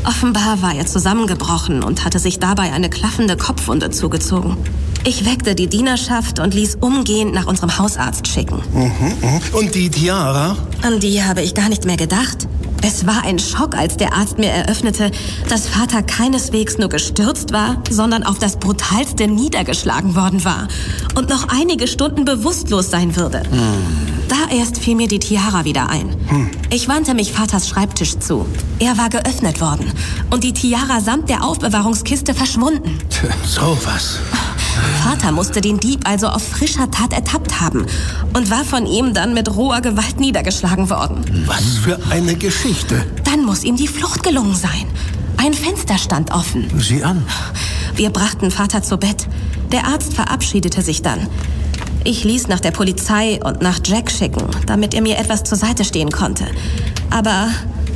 Offenbar war er zusammengebrochen und hatte sich dabei eine klaffende Kopfwunde zugezogen. Ich weckte die Dienerschaft und ließ umgehend nach unserem Hausarzt schicken. Und die Tiara? An die habe ich gar nicht mehr gedacht. Es war ein Schock, als der Arzt mir eröffnete, dass Vater keineswegs nur gestürzt war, sondern auf das Brutalste niedergeschlagen worden war und noch einige Stunden bewusstlos sein würde. Da erst fiel mir die Tiara wieder ein. Ich wandte mich Vaters Schreibtisch zu. Er war geöffnet worden und die Tiara samt der Aufbewahrungskiste verschwunden. So was. Vater musste den Dieb also auf frischer Tat ertappt haben und war von ihm dann mit roher Gewalt niedergeschlagen worden. Was für eine Geschichte. Dann muss ihm die Flucht gelungen sein. Ein Fenster stand offen. Sieh an. Wir brachten Vater zu Bett. Der Arzt verabschiedete sich dann. Ich ließ nach der Polizei und nach Jack schicken, damit er mir etwas zur Seite stehen konnte. Aber?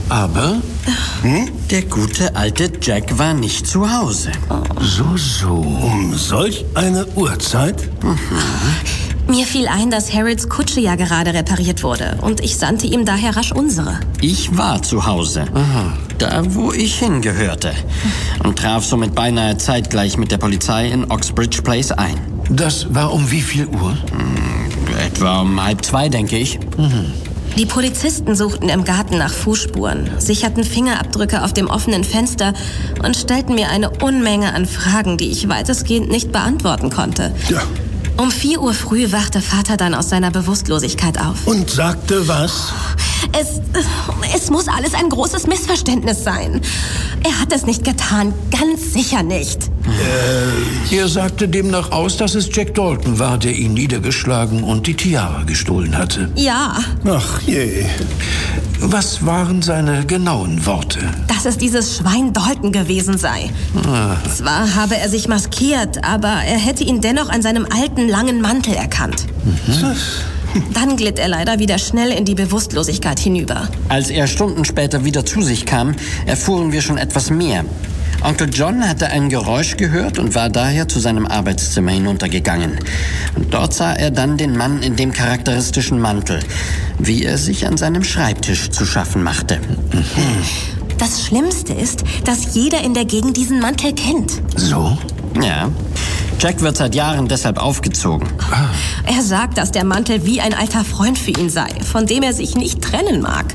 Der gute alte Jack war nicht zu Hause. So. Um solch eine Uhrzeit? Mir fiel ein, dass Harolds Kutsche ja gerade repariert wurde und ich sandte ihm daher rasch unsere. Ich war zu Hause, da wo ich hingehörte und traf somit beinahe zeitgleich mit der Polizei in Oxbridge Place ein. Das war um wie viel Uhr? Etwa um 1:30, denke ich. Die Polizisten suchten im Garten nach Fußspuren, sicherten Fingerabdrücke auf dem offenen Fenster und stellten mir eine Unmenge an Fragen, die ich weitestgehend nicht beantworten konnte. Ja. Um 4 Uhr früh wachte Vater dann aus seiner Bewusstlosigkeit auf. Und sagte was? Es muss alles ein großes Missverständnis sein. Er hat es nicht getan, ganz sicher nicht. Er sagte demnach aus, dass es Jack Dalton war, der ihn niedergeschlagen und die Tiara gestohlen hatte. Ja. Ach je. Was waren seine genauen Worte? Dass es dieses Schwein Dalton gewesen sei. Zwar habe er sich maskiert, aber er hätte ihn dennoch an seinem alten, langen Mantel erkannt. Dann glitt er leider wieder schnell in die Bewusstlosigkeit hinüber. Als er Stunden später wieder zu sich kam, erfuhren wir schon etwas mehr. Onkel John hatte ein Geräusch gehört und war daher zu seinem Arbeitszimmer hinuntergegangen. Und dort sah er dann den Mann in dem charakteristischen Mantel, wie er sich an seinem Schreibtisch zu schaffen machte. Das Schlimmste ist, dass jeder in der Gegend diesen Mantel kennt. So? Ja, Jack wird seit Jahren deshalb aufgezogen. Er sagt, dass der Mantel wie ein alter Freund für ihn sei, von dem er sich nicht trennen mag.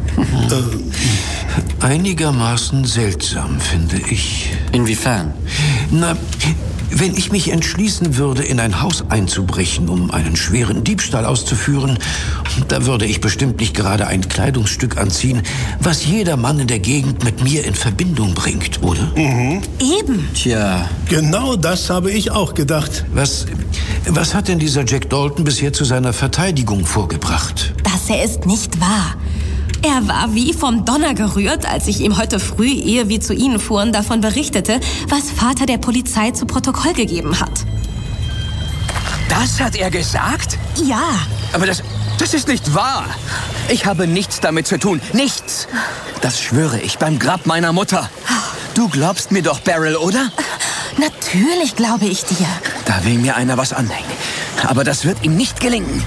Einigermaßen seltsam, finde ich. Inwiefern? Na, wenn ich mich entschließen würde, in ein Haus einzubrechen, um einen schweren Diebstahl auszuführen, da würde ich bestimmt nicht gerade ein Kleidungsstück anziehen, was jeder Mann in der Gegend mit mir in Verbindung bringt, oder? Eben. Tja, Genau das habe ich auch gedacht. Was hat denn dieser Jack Dalton bisher zu seiner Verteidigung vorgebracht? Das ist nicht wahr. Er war wie vom Donner gerührt, als ich ihm heute früh, ehe wir zu Ihnen fuhren, davon berichtete, was Vater der Polizei zu Protokoll gegeben hat. Das hat er gesagt? Ja. Aber das ist nicht wahr. Ich habe nichts damit zu tun. Nichts. Das schwöre ich beim Grab meiner Mutter. Du glaubst mir doch, Beryl, oder? Natürlich glaube ich dir. Da will mir einer was anhängen. Aber das wird ihm nicht gelingen.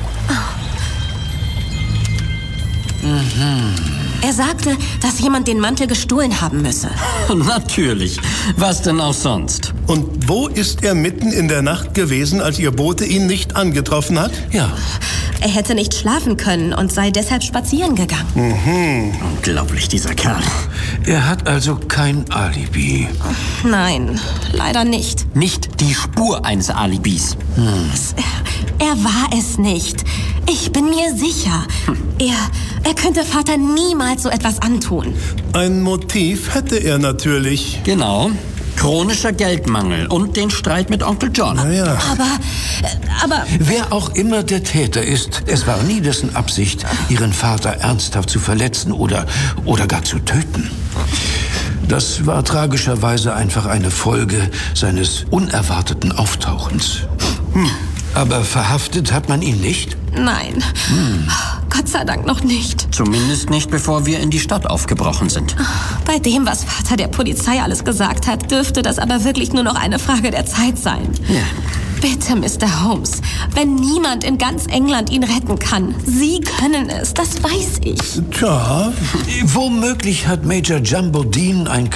Er sagte, dass jemand den Mantel gestohlen haben müsse. natürlich. Was denn auch sonst? Und wo ist er mitten in der Nacht gewesen, als Ihr Bote ihn nicht angetroffen hat? Ja, Er hätte nicht schlafen können und sei deshalb spazieren gegangen. Unglaublich, dieser Kerl. er hat also kein Alibi. Nein, leider nicht. Nicht die Spur eines Alibis. Er war es nicht. Ich bin mir sicher. Er könnte Vater niemals so etwas antun. Ein Motiv hätte er natürlich. Genau. Chronischer Geldmangel und den Streit mit Onkel John. Naja. Aber Wer auch immer der Täter ist, es war nie dessen Absicht, ihren Vater ernsthaft zu verletzen oder gar zu töten. Das war tragischerweise einfach eine Folge seines unerwarteten Auftauchens. Aber verhaftet hat man ihn nicht? nein, Gott sei Dank noch nicht. Zumindest nicht, bevor wir in die Stadt aufgebrochen sind. Bei dem, was Vater der Polizei alles gesagt hat, dürfte das aber wirklich nur noch eine Frage der Zeit sein. Ja. Bitte, Mr. Holmes, wenn niemand in ganz England ihn retten kann, Sie können es, das weiß ich. Tja, Womöglich hat Major Jumbo Dean ein